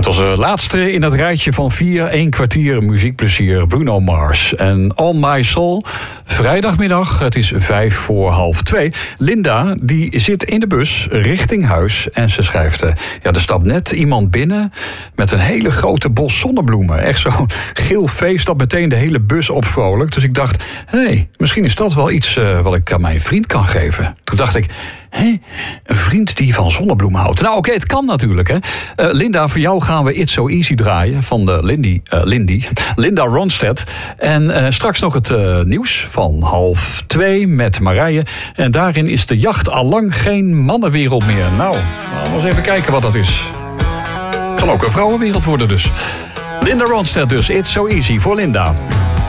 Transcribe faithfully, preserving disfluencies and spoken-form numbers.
Het was de laatste in het rijtje van vier, één kwartier muziekplezier. Bruno Mars en On My Soul. Vrijdagmiddag, het is vijf voor half twee. Linda, die zit in de bus richting huis. En ze schrijft, uh, ja, er stapt net iemand binnen met een hele grote bos zonnebloemen. Echt zo'n geel feest dat meteen de hele bus opvrolijkt. Dus ik dacht, hé, hey, misschien is dat wel iets uh, wat ik aan mijn vriend kan geven. Toen dacht ik, hé, een vriend die van zonnebloemen houdt. Nou oké, okay, het kan natuurlijk, hè. Uh, Linda, voor jou gaan we It's So Easy draaien van de Lindy, uh, Lindy, Linda Ronstadt. En uh, straks nog het uh, nieuws van half twee met Marije. En daarin is de jacht allang geen mannenwereld meer. Nou, laten we eens even kijken wat dat is. Kan ook een vrouwenwereld worden dus. Linda Ronstadt dus, It's So Easy voor Linda.